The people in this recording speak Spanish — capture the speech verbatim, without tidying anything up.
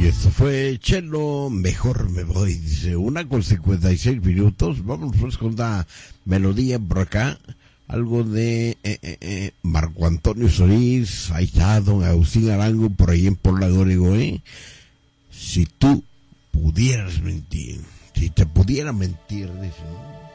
Y esto fue Chelo, mejor me voy, dice, una con cincuenta y seis minutos. Vamos pues con la melodía por acá, algo de eh, eh, eh, Marco Antonio Solís, ahí está don Agustín Arango, por ahí en Por la Goregoe. Si tú pudieras mentir, si te pudiera mentir, dice, ¿no?